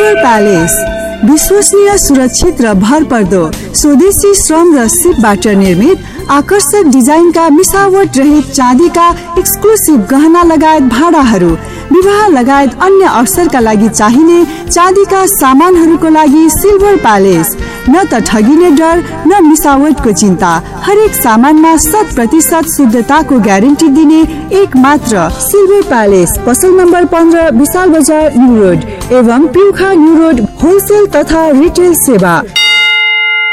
Silver palace विश्वसनीय, सुरक्षित र भरपर्दो स्वदेशी श्रम र सिपबाट निर्मित आकर्षक डिजाइनका मिसावट रहित चाँदीका एक्सक्लुसिभ गहना लगायत भाडाहरू, विवाह लगायत अन्य अवसरका लागि चाहिने चाँदीका सामानहरूको लागि सिल्भर प्यालेस। न त ठगिने डर न मिसावटको चिन्ता, हरेक सामानमा 100% शुद्धताको ग्यारेन्टी दिने एक मात्र सिल्भर प्यालेस। पसल नम्बर 15 विशाल बजार न्यू रोड एवं पिउखा न्यू रोड, होलसेल तथा रिटेल सेवा।